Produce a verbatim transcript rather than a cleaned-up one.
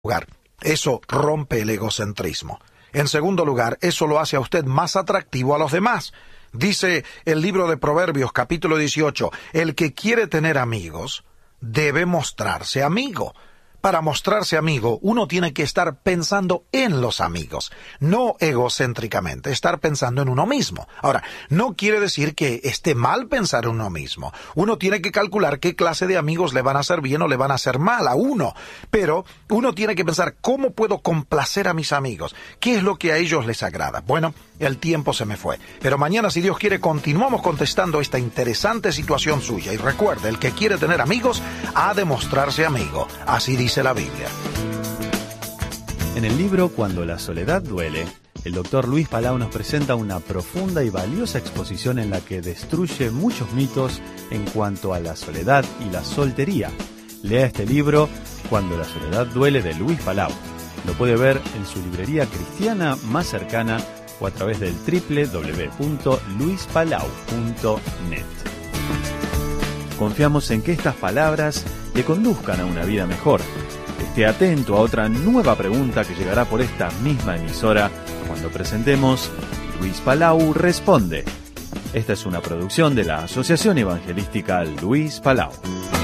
lugar, eso rompe el egocentrismo. En segundo lugar, eso lo hace a usted más atractivo a los demás. Dice el libro de Proverbios, capítulo dieciocho, el que quiere tener amigos debe mostrarse amigo. Para mostrarse amigo, uno tiene que estar pensando en los amigos, no egocéntricamente, estar pensando en uno mismo. Ahora, no quiere decir que esté mal pensar en uno mismo. Uno tiene que calcular qué clase de amigos le van a hacer bien o le van a hacer mal a uno. Pero uno tiene que pensar, ¿cómo puedo complacer a mis amigos? ¿Qué es lo que a ellos les agrada? Bueno, el tiempo se me fue. Pero mañana, si Dios quiere, continuamos contestando esta interesante situación suya. Y recuerde, el que quiere tener amigos ha de mostrarse amigo. Así dice la Biblia. En el libro Cuando la soledad duele, el doctor Luis Palau nos presenta una profunda y valiosa exposición en la que destruye muchos mitos en cuanto a la soledad y la soltería. Lea este libro, Cuando la soledad duele, de Luis Palau. Lo puede ver en su librería cristiana más cercana o a través del doble u doble u doble u punto luis palau punto net. Confiamos en que estas palabras le conduzcan a una vida mejor. Esté atento a otra nueva pregunta que llegará por esta misma emisora cuando presentemos Luis Palau Responde. Esta es una producción de la Asociación Evangelística Luis Palau.